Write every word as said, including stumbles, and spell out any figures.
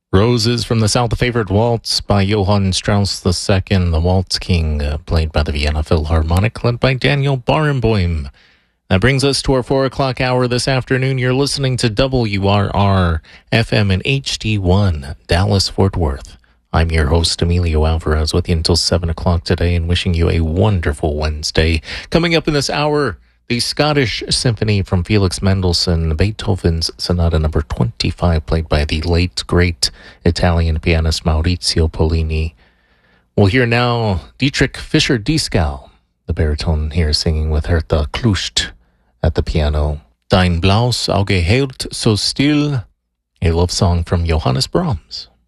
Roses from the South, the favorite waltz by Johann Strauss the Second, the Waltz King, uh, played by the Vienna Philharmonic, led by Daniel Barenboim. That brings us to our four o'clock hour this afternoon. You're listening to W R R F M and H D one, Dallas-Fort Worth. I'm your host, Emilio Alvarez, with you until seven o'clock today and wishing you a wonderful Wednesday. Coming up in this hour, the Scottish Symphony from Felix Mendelssohn, Beethoven's Sonata number twenty-five, played by the late, great Italian pianist Maurizio Pollini. We'll hear now Dietrich Fischer-Dieskau, the baritone here singing with Hertha Klust at the piano. Dein blaues Auge hält so still, a love song from Johannes Brahms.